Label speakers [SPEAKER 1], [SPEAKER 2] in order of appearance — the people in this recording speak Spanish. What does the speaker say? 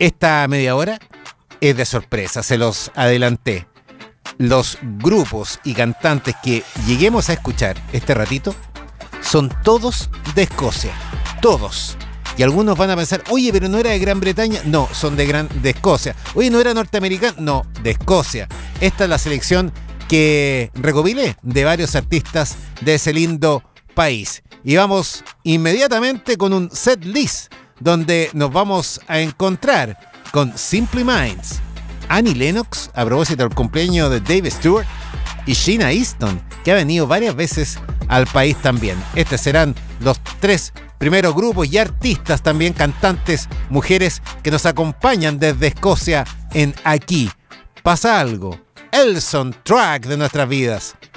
[SPEAKER 1] Esta media hora es de sorpresa, se los adelanté. Los grupos y cantantes que lleguemos a escuchar este ratito son todos de Escocia, todos. Y algunos van a pensar, oye, pero no era de Gran Bretaña. No, son de Escocia. Oye, ¿no era norteamericano? No, de Escocia. Esta es la selección que recopilé de varios artistas de ese lindo país. Y vamos inmediatamente con un set list donde nos vamos a encontrar con Simple Minds, Annie Lennox, a propósito del cumpleaños de Dave Stewart, y Sheena Easton, que ha venido varias veces al país también. Estos serán los 3 primeros grupos y artistas, también cantantes, mujeres, que nos acompañan desde Escocia en Aquí Pasa Algo, el soundtrack de nuestras vidas.